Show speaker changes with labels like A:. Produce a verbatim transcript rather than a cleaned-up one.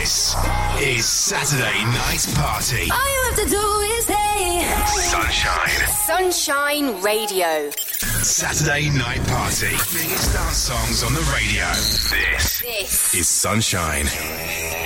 A: This is Saturday Night Party.
B: All you have to do is say
A: Sunshine.
C: Sunshine Radio.
A: Saturday Night Party. Biggest dance songs on the radio. This,
C: This
A: is Sunshine.